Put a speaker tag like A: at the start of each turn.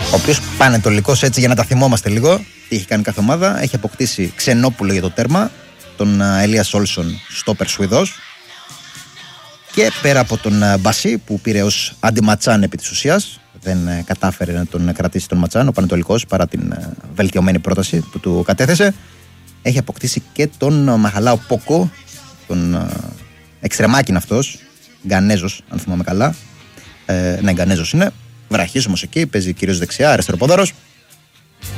A: ο οποίος πανετολικός, έτσι για να τα θυμόμαστε λίγο, τι έχει κάνει κάθε ομάδα. Έχει αποκτήσει Ξενόπουλο για το τέρμα, τον Ελίας Όλσον, στόπερ Σουηδός, και πέρα από τον Μπασί που πήρε ως αντιματσάν επί της ουσίας, δεν κατάφερε να τον κρατήσει τον ματσάν ο Πανετολικός παρά την βελτιωμένη πρόταση που του κατέθεσε. Έχει αποκτήσει και τον Μαχαλάο Πόκο, τον εξτρεμάκιν αυτός, Γκανέζος αν θυμάμαι καλά. Ναι, Γκανέζος είναι, βραχής όμως εκεί, παίζει κυρίως δεξιά, αριστεροπόδαρος.